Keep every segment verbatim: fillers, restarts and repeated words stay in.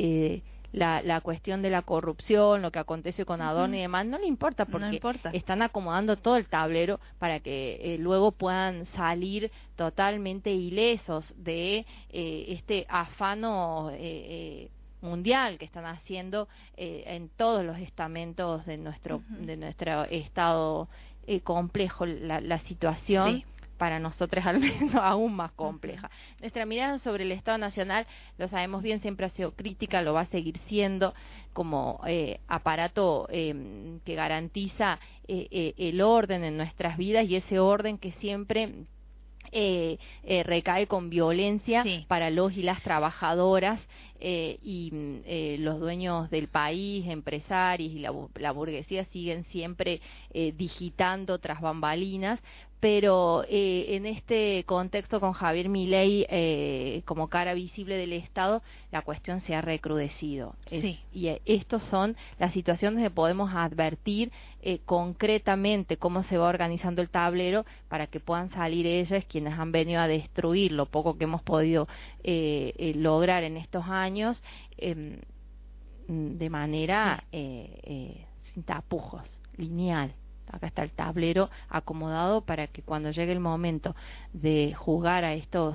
eh, la, la cuestión de la corrupción, lo que acontece con Adorno uh-huh. y demás, no le importa porque no importa. Están acomodando todo el tablero para que eh, luego puedan salir totalmente ilesos de eh, este afano eh, eh, mundial que están haciendo eh, en todos los estamentos de nuestro uh-huh. de nuestro estado eh, complejo la, la situación. Sí. Para nosotros al menos aún más compleja. Uh-huh. Nuestra mirada sobre el Estado Nacional, lo sabemos bien, siempre ha sido crítica, lo va a seguir siendo como eh, aparato eh, que garantiza eh, eh, el orden en nuestras vidas y ese orden que siempre eh, eh, recae con violencia sí. para los y las trabajadoras eh, y eh, los dueños del país, empresarios y la, la burguesía siguen siempre eh, digitando tras bambalinas. Pero eh, en este contexto con Javier Milei eh, como cara visible del Estado, la cuestión se ha recrudecido. Sí. Es, y eh, estos son las situaciones donde podemos advertir eh, concretamente cómo se va organizando el tablero para que puedan salir ellos quienes han venido a destruir lo poco que hemos podido eh, eh, lograr en estos años eh, de manera eh, eh, sin tapujos, lineal. Acá está el tablero acomodado para que cuando llegue el momento de juzgar a estos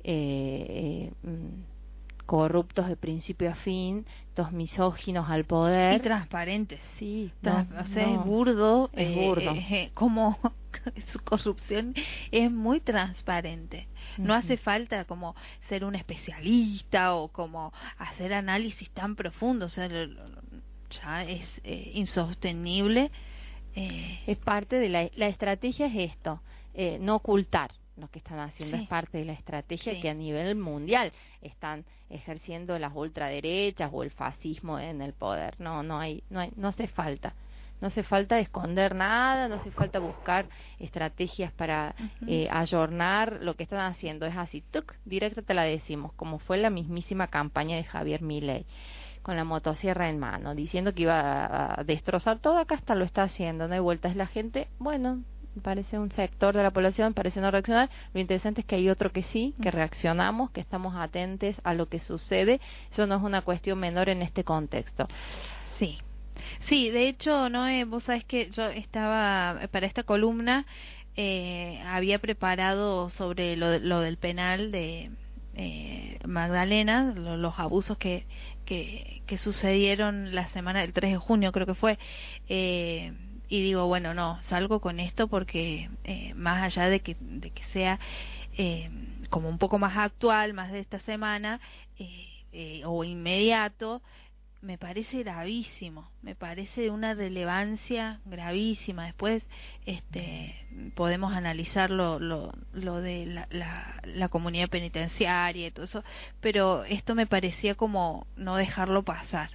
eh, eh, corruptos de principio a fin, estos misóginos al poder. Y transparentes. Sí, Trans no, o sea, no, es burdo. Es eh, burdo. Eh, como su corrupción es muy transparente. No uh-huh. hace falta como ser un especialista o como hacer análisis tan profundos. O sea, lo, lo, ya es eh, insostenible. Eh, es parte de la, la estrategia es esto, eh, no ocultar lo que están haciendo, sí. es parte de la estrategia sí. que a nivel mundial están ejerciendo las ultraderechas o el fascismo en el poder. No, no hay, no hay, no hace falta, no hace falta esconder nada, no hace falta buscar estrategias para uh-huh. eh, ayornar lo que están haciendo. Es así, tuc, directo te la decimos, como fue la mismísima campaña de Javier Milei, con la motosierra en mano, diciendo que iba a destrozar todo. Acá hasta lo está haciendo, no hay vuelta. Es la gente, bueno, parece un sector de la población, parece no reaccionar. Lo interesante es que hay otro que sí, que reaccionamos, que estamos atentos a lo que sucede. Eso no es una cuestión menor en este contexto. Sí, sí, de hecho, Noé, vos sabés que yo estaba, para esta columna, eh, había preparado sobre lo, lo del penal de eh, Magdalena, lo, los abusos que Que, que sucedieron la semana del tres de junio, creo que fue, eh, y digo, bueno, no, salgo con esto porque eh, más allá de que, de que sea eh, como un poco más actual, más de esta semana, eh, eh, o inmediato, me parece gravísimo, me parece de una relevancia gravísima. Después este podemos analizar lo, lo, lo de la, la, la comunidad penitenciaria y todo eso, pero esto me parecía como no dejarlo pasar.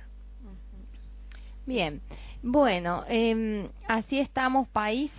Bien, bueno, eh, así estamos país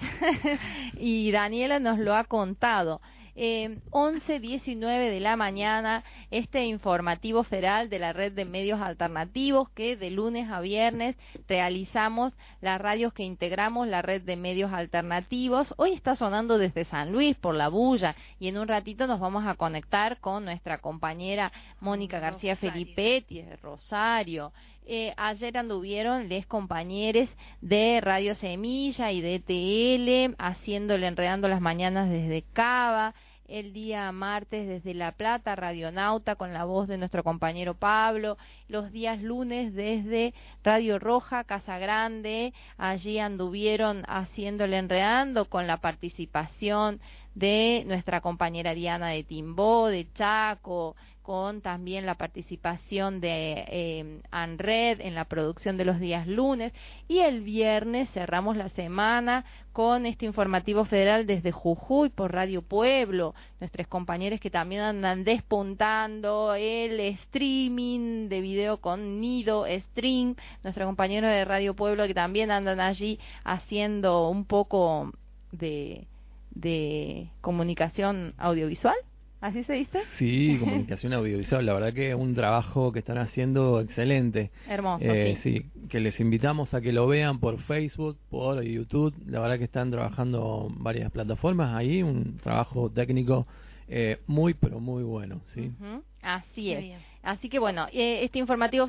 y Daniela nos lo ha contado. Eh, once diecinueve de la mañana, este informativo federal de la red de medios alternativos que de lunes a viernes realizamos las radios que integramos la red de medios alternativos. Hoy está sonando desde San Luis por La Bulla y en un ratito nos vamos a conectar con nuestra compañera Mónica García Felipetti de Rosario. Eh, ayer anduvieron les compañeros de Radio Semilla y de E T L haciéndole enredando las mañanas desde Cava. El día martes desde La Plata, Radionauta con la voz de nuestro compañero Pablo. Los días lunes desde Radio Roja, Casa Grande, allí anduvieron haciéndole enredando con la participación de nuestra compañera Diana de Timbó, de Chaco, con también la participación de eh, ANRED en la producción de los días lunes, y el viernes cerramos la semana con este informativo federal desde Jujuy por Radio Pueblo, nuestros compañeros que también andan despuntando el streaming de video con Nido Stream, nuestros compañeros de Radio Pueblo que también andan allí haciendo un poco de, de comunicación audiovisual. ¿Así se dice? Sí, comunicación audiovisual, la verdad que es un trabajo que están haciendo excelente. Hermoso, eh, sí. Sí, que les invitamos a que lo vean por Facebook, por YouTube, la verdad que están trabajando varias plataformas ahí, un trabajo técnico eh, muy, pero muy bueno, ¿sí? Uh-huh. Así es. Así que bueno, eh, este informativo